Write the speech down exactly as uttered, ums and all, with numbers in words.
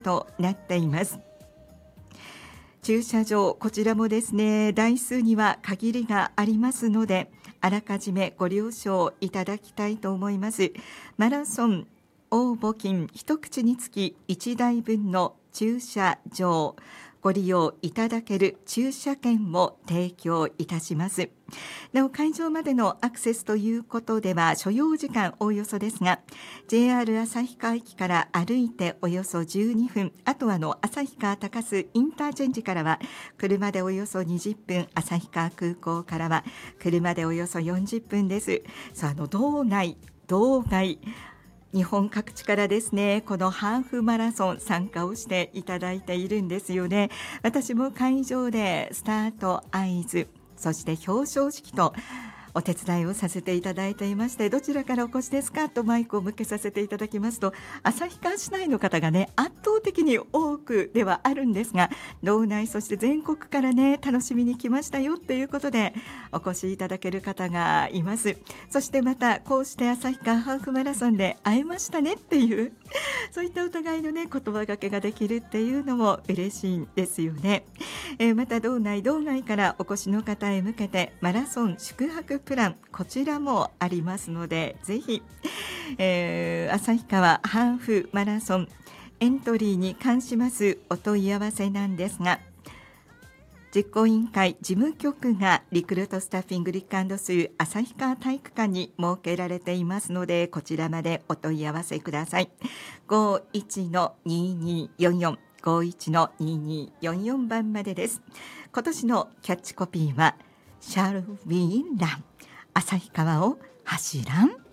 となっています。駐車場、こちらもですね、台数には限りがありますので、あらかじめご了承いただきたいと思います。マラソン応募金一口につきいちだいぶんの駐車場、ご利用いただける駐車券を提供いたします。なお、会場までのアクセスということでは所要時間おおよそですが、 ジェイアール 旭川駅から歩いておよそじゅうにふん、あとはあの旭川高須インターチェンジからは車でおよそにじゅっぷん、旭川空港からは車でおよそよんじゅっぷんです。さあ、あの道内道外日本各地からですね、このハーフマラソン参加をしていただいているんですよね。私も会場でスタート合図、そして表彰式とお手伝いをさせていただいていまして、どちらからお越しですかとマイクを向けさせていただきますと、旭川市内の方がね、圧倒的に多くではあるんですが、道内そして全国からね、楽しみに来ましたよっていうことでお越しいただける方がいます。そしてまたこうして旭川ハーフマラソンで会えましたねっていうそういったお互いのね、言葉掛けができるっていうのも嬉しいんですよね。えー、また道内道外からお越しの方へ向けてマラソン宿泊プラン、こちらもありますので、ぜひ、えー、旭川ハーフマラソンエントリーに関しますお問い合わせなんですが、実行委員会事務局がリクルートスタッフィングリック&スー旭川体育館に設けられていますので、こちらまでお問い合わせください。 ごいちのににーよんよん ごいちのににーよんよん 番までです。今年のキャッチコピーは Shall we run 旭川を走らん。